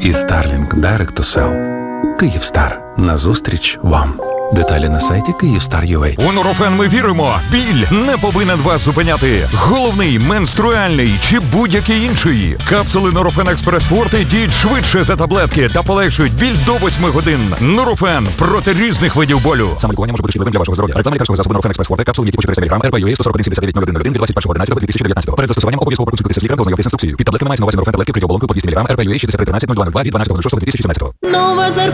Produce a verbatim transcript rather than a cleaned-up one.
І Starlink Direct to Cell. Київстар. Назустріч вам. Деталі на сайті Київстар крапка ю а. У Нурофен ми віримо. Біль не повинен вас зупиняти. Головний, менструальний чи будь-який інший. Капсули Нурофен Експрес Форте діють швидше за таблетки та полегшують біль до восьми годин. Нурофен проти різних видів болю. Саме лікування може бути шкідливим для вашого здоров'я. Реклама лікарського засобу Нурофен Експрес Форте, капсули, які по чотириста міліграм, ар пе ю ей сто сорок один сімдесят дев'ять нуль один нуль один від двадцять першого одинадцятого дві тисячі дев'ятнадцятого. Перед застосуванням обов'язково проконсультуйтеся з лікарем та ознайомтесь з інструкцією. Під таблетками мається на увазі Нурофен таблетки при оболонку по двісті міліграм, ар пе ю ей шістдесят три тринадцять нуль два нуль два від дванадцятого лютого дві тисячі сімнадцятого. Нова